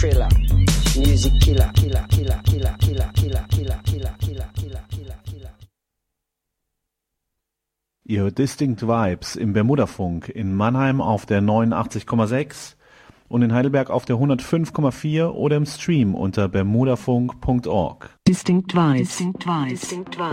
thriller, music killer, killer, killer, killer, killer, killer, killer, killer, killer, killer, killer, killer. Ihr hört Distinct Vibes im Bermudafunk in Mannheim auf der 89,6 und in Heidelberg auf der 105,4 oder im Stream unter bermudafunk.org. Distinct Vibes. Distinct Vibes. Distinct Vibes.